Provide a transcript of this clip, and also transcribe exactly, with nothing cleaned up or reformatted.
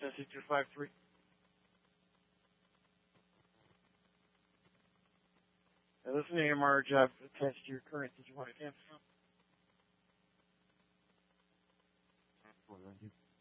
Tennessee two five three. Now, this is an A M R job attached to your current. Did you want to cancel?